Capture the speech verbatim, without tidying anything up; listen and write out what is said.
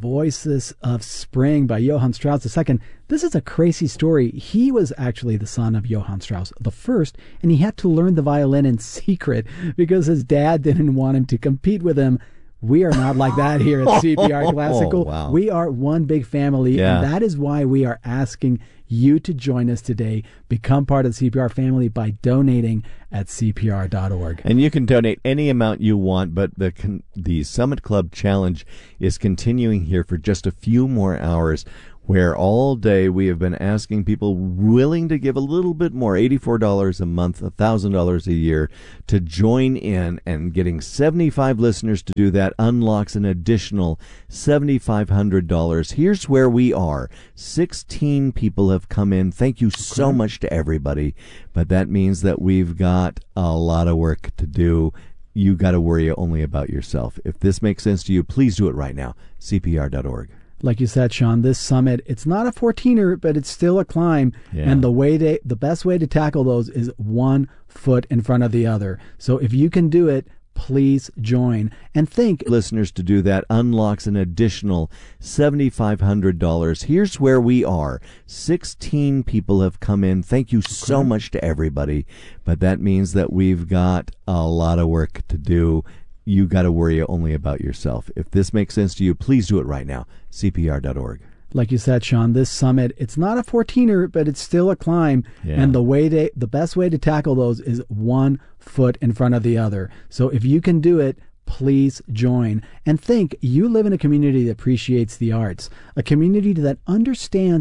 Voices of Spring by Johann Strauss the Second. This is a crazy story. He was actually the son of Johann Strauss the First, and he had to learn the violin in secret because his dad didn't want him to compete with him. We are not like that here at C P R Classical. Oh, wow. We are one big family, Yeah. and that is why we are asking you to join us today. Become part of the C P R family by donating at C P R dot org. And you can donate any amount you want, but the con- the Summit Club Challenge is continuing here for just a few more hours, where all day we have been asking people willing to give a little bit more, eighty-four dollars a month, one thousand dollars a year, to join in, and getting seventy-five listeners to do that unlocks an additional seven thousand five hundred dollars. Here's where we are. sixteen people have come in. Thank you so much to everybody, but that means that we've got a lot of work to do. You got to worry only about yourself. If this makes sense to you, please do it right now. C P R dot org. Like you said, Sean, this summit, it's not a fourteener, but it's still a climb. Yeah. And the way to, the best way to tackle those is one foot in front of the other. So if you can do it, please join. And think, Listeners to do that unlocks an additional seven thousand five hundred dollars. Here's where we are. sixteen people have come in. Thank you so much to everybody, but that means that we've got a lot of work to do. You got to worry only about yourself. If this makes sense to you, please do it right now. C P R dot org. like you said, Sean, this summit, it's not a fourteener, but it's still a climb. Yeah. And the way to, the best way to tackle those is one foot in front of the other. So if you can do it, please join. And think, you live in a community that appreciates the arts, a community that understands